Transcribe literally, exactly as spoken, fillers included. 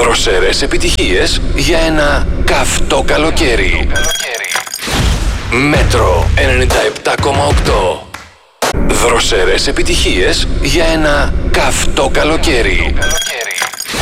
Δροσερές επιτυχίες για ένα καυτό καλοκαίρι. Μέτρο ενενήντα επτά κόμμα οκτώ. Δροσερές επιτυχίες για ένα καυτό καλοκαίρι.